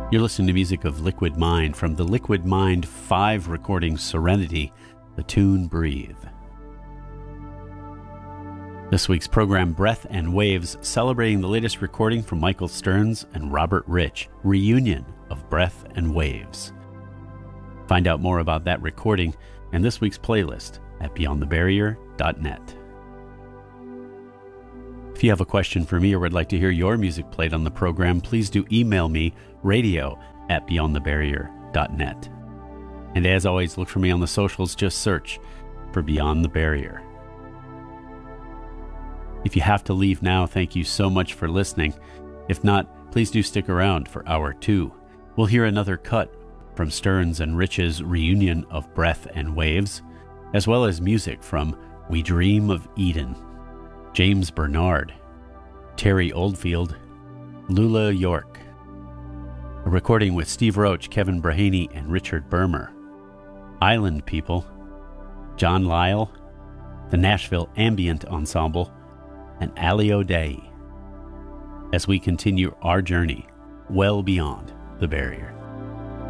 You're listening to music of Liquid Mind from the Liquid Mind 5 recording Serenity, the tune Breathe. This week's program, Breath and Waves, celebrating the latest recording from Michael Stearns and Robert Rich, Reunion of Breath and Waves. Find out more about that recording and this week's playlist at beyondthebarrier.net. If you have a question for me or would like to hear your music played on the program, please do email me, radio@beyondthebarrier.net. And as always, look for me on the socials. Just search for Beyond the Barrier. If you have to leave now, thank you so much for listening. If not, please do stick around for Hour 2. We'll hear another cut from Stearns and Rich's Reunion of Breath and Waves, as well as music from We Dream of Eden, James Bernard, Terry Oldfield, Lula York. A recording with Steve Roach, Kevin Brahaney, and Richard Bermer. Island People, John Lyle, the Nashville Ambient Ensemble, and Ali O'Day, as we continue our journey well beyond the barrier.